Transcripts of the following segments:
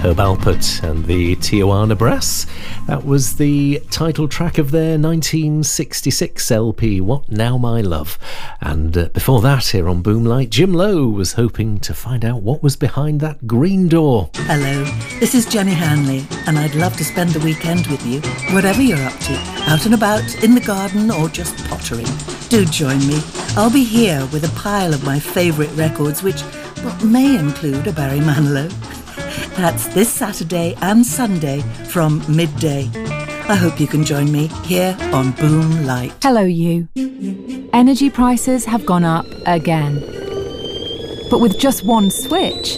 Herb Alpert and the Tijuana Brass. That was the title track of their 1966 LP, What Now My Love. And before that, here on Boomlight, Jim Lowe was hoping to find out what was behind that green door. Hello, this is Jenny Hanley, and I'd love to spend the weekend with you, whatever you're up to, out and about, in the garden, or just pottering. Do join me. I'll be here with a pile of my favourite records, which may include a Barry Manilow. That's this Saturday and Sunday from midday. I hope you can join me here on Boom Light. Hello, you. Energy prices have gone up again. But with just one switch,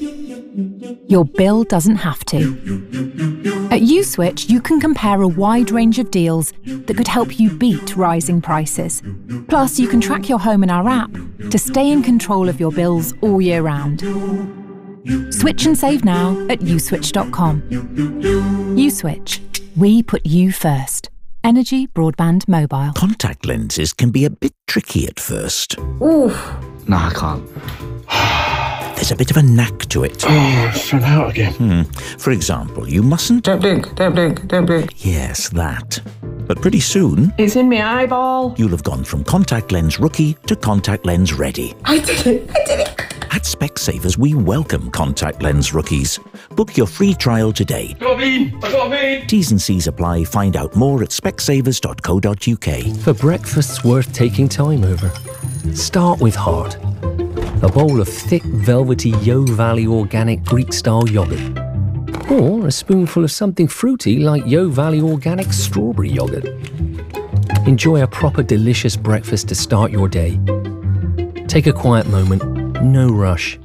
your bill doesn't have to. At USwitch, you can compare a wide range of deals that could help you beat rising prices. Plus, you can track your home in our app to stay in control of your bills all year round. Switch and save now at uswitch.com. USwitch. We put you first. Energy Broadband Mobile. Contact lenses can be a bit tricky at first. Oof. No, I can't. There's a bit of a knack to it. Oh, it's run out again. For example, you mustn't... Don't blink, don't blink, don't blink. Yes, that. But pretty soon... It's in my eyeball. You'll have gone from contact lens rookie to contact lens ready. I did it. At Specsavers, we welcome contact lens rookies. Book your free trial today. I got me. T's and C's apply. Find out more at specsavers.co.uk. For breakfasts worth taking time over, start with heart. A bowl of thick, velvety Yo Valley organic Greek-style yoghurt. Or a spoonful of something fruity like Yo Valley organic strawberry yoghurt. Enjoy a proper delicious breakfast to start your day. Take a quiet moment, no rush.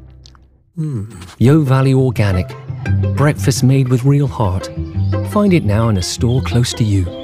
Yo Valley Organic. Breakfast made with real heart. Find it now in a store close to you.